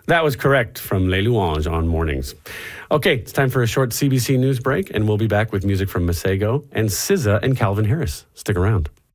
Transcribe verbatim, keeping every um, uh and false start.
That was correct from Les Louanges on Mornings. Okay, it's time for a short C B C News break, and we'll be back with music from Masego and S Z A and Calvin Harris. Stick around.